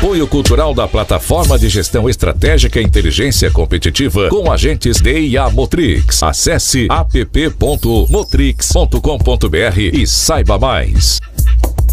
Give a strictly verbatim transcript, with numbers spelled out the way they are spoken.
apoio cultural da plataforma de gestão estratégica e inteligência competitiva com agentes D I A Motrix. Acesse app ponto motrix ponto com ponto br e saiba mais.